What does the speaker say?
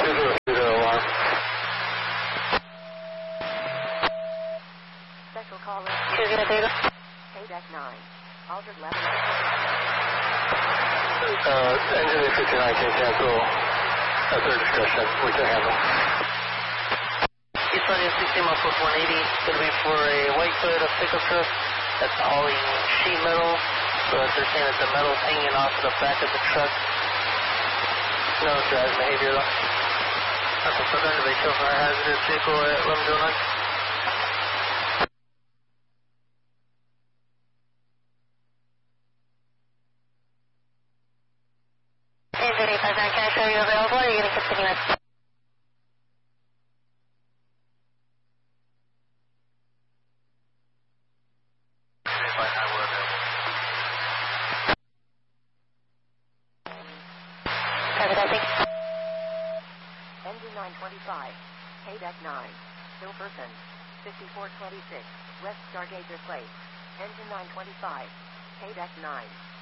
alarm. Special caller. KDEC 9. Altered level. Engine 59 can cancel at their discretion. We can handle. East London 16 miles plus 180. Going to be for a white Toyota pickup truck that's hauling sheet metal. So if they're saying that the metal's hanging off the back of the truck. No driving behavior though. That's a southern to be show for a hazardous vehicle at 1109. Engine 859, can I show you available or are you going to continue it? Engine 925, KDEC 9, Silverton, 5426, West Stargazer Place. Engine 925, KDEC 9.